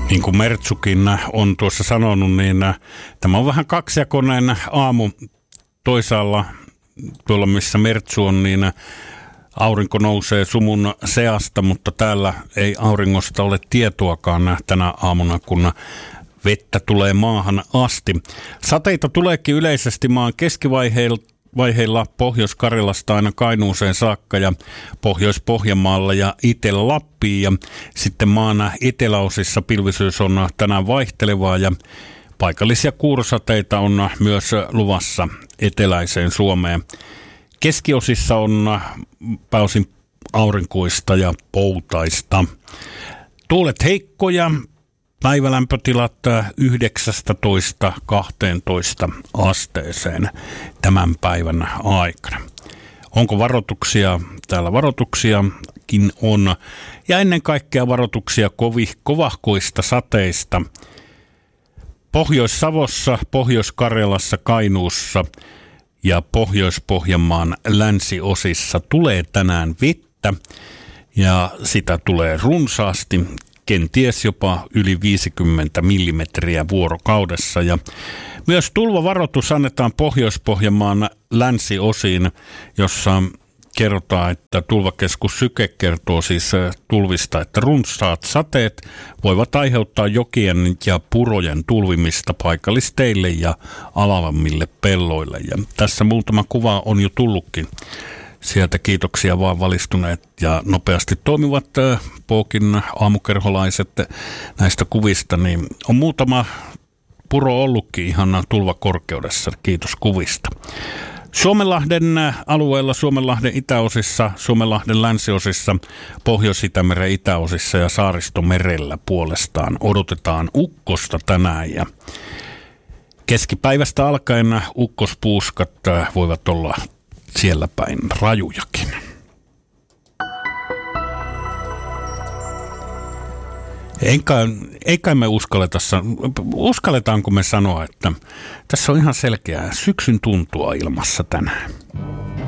Niin kuin Mertsukin on tuossa sanonut, niin tämä on vähän kaksijakoinen aamu. Toisaalla tuolla missä Mertsu on, niin aurinko nousee sumun seasta, mutta täällä ei auringosta ole tietoakaan tänä aamuna, kun vettä tulee maahan asti. Sateita tuleekin yleisesti maan keskivaiheilla Pohjois-Karjalasta aina Kainuuseen saakka ja Pohjois-Pohjanmaalla ja Itä-Lappiin. Ja sitten maan eteläosissa pilvisyys on tänään vaihtelevaa ja paikallisia kuurosateita on myös luvassa eteläiseen Suomeen. Keskiosissa on pääosin aurinkoista ja poutaista. Tuulet heikkoja. Päivälämpötilat 19-12 asteeseen tämän päivän aikana. Onko varoituksia? Täällä varoituksiakin on. Ja ennen kaikkea varoituksia kovahkoista sateista. Pohjois-Savossa, Pohjois-Karjalassa, Kainuussa ja Pohjois-Pohjanmaan länsiosissa tulee tänään vettä. Ja sitä tulee runsaasti. Kenties jopa yli 50 millimetriä vuorokaudessa. Ja myös tulvavaroitus annetaan Pohjois-Pohjanmaan länsiosiin, jossa kerrotaan, että tulvakeskus Syke kertoo siis tulvista, että runsaat sateet voivat aiheuttaa jokien ja purojen tulvimista paikallisteille ja alavammille pelloille. Ja tässä muutama kuva on jo tullutkin. Sieltä kiitoksia vaan valistuneet ja nopeasti toimivat Pookin aamukerholaiset näistä kuvista, niin on muutama puro ollutkin ihan tulvakorkeudessa. Kiitos kuvista. Suomenlahden alueella, Suomenlahden itäosissa, Suomenlahden länsiosissa, Pohjois-Itämeren itäosissa ja Saaristomerellä puolestaan odotetaan ukkosta tänään ja keskipäivästä alkaen ukkospuuskat voivat olla siellä päin rajujakin. Ei kai me uskalletaanko me sanoa, että tässä on ihan selkeää syksyn tuntua ilmassa tänään.